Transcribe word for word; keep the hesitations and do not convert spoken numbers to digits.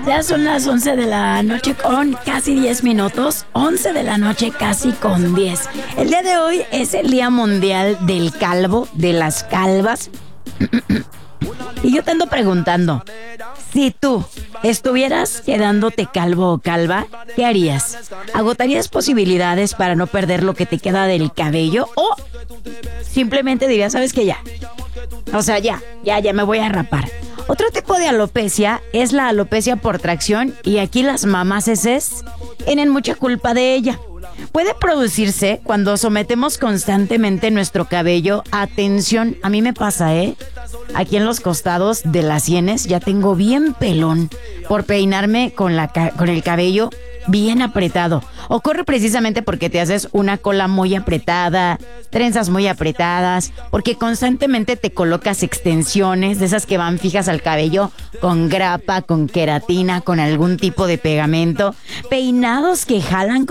Ya son las once de la noche con casi diez minutos. once de la noche casi con diez. El día de hoy es el Día Mundial del Calvo, de las calvas. Y yo te ando preguntando, si tú estuvieras quedándote calvo o calva, ¿qué harías? ¿Agotarías posibilidades para no perder lo que te queda del cabello? ¿O simplemente dirías, sabes que ya? O sea, ya, ya, ya me voy a rapar. Otro tipo de alopecia es la alopecia por tracción, y aquí las mamases tienen mucha culpa de ella. Puede producirse cuando sometemos constantemente nuestro cabello a tensión. A mí me pasa, ¿eh? Aquí en los costados de las sienes ya tengo bien pelón por peinarme con, la ca- con el cabello bien apretado. Ocurre precisamente porque te haces una cola muy apretada, trenzas muy apretadas, porque constantemente te colocas extensiones de esas que van fijas al cabello con grapa, con queratina, con algún tipo de pegamento, peinados que jalan